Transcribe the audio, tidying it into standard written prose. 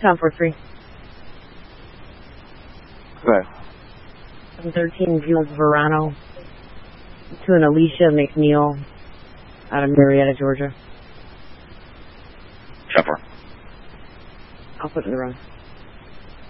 Tom 43. Okay. 13 Jules Verano to an Alicia McNeil out of Marietta, Georgia. Chopper. I'll put it in the run.